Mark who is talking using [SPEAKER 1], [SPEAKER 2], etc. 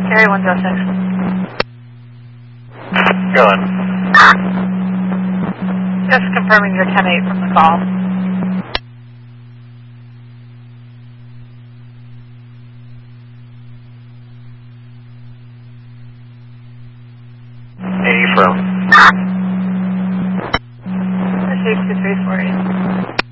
[SPEAKER 1] Area 106.
[SPEAKER 2] Go on.
[SPEAKER 1] Just confirming your 10-8 from the call.
[SPEAKER 2] Hey, from?